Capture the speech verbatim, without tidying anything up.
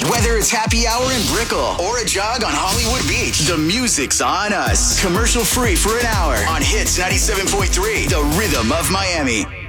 Whether it's happy hour in Brickell or a jog on Hollywood Beach, the music's on us. Commercial free for an hour on Hits ninety-seven point three, the rhythm of Miami.